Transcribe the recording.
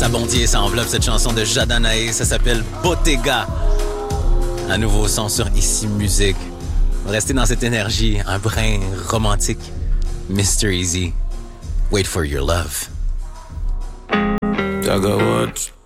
Bondier, ça enveloppe cette chanson de Jadanae, ça s'appelle Bottega. Un nouveau son sur Ici Musique. Restez dans cette énergie, un brin romantique. Mr. Easy, Wait for Your Love. I got what?